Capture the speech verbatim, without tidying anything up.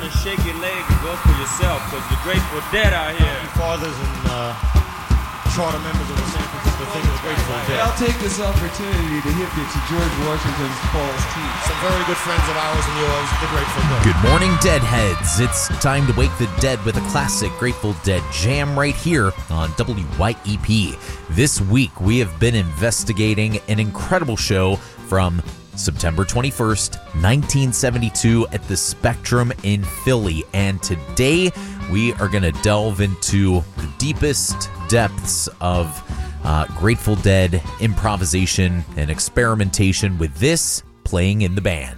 and shake your leg and go for yourself, because the Grateful Dead out here. Thank you, fathers and uh, charter members of the San Francisco thing of the Grateful Dead. I'll take this opportunity to hip you to George Washington's Paul's Teeth. Some very good friends of ours and yours, the Grateful Dead. Good morning, Deadheads. It's time to wake the dead with a classic Grateful Dead jam right here on W Y E P. This week, we have been investigating an incredible show from September twenty-first, nineteen seventy-two at the Spectrum in Philly. And today, we are going to delve into the deepest depths of uh, Grateful Dead improvisation and experimentation with this playing in the band.